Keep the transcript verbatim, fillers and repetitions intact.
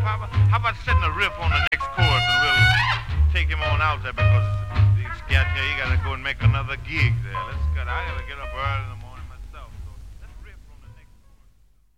How about, how about setting a riff on the next chorus and we'll take him on out there because he's got here. He got to go and make another gig there. Let's get. I got to get up early.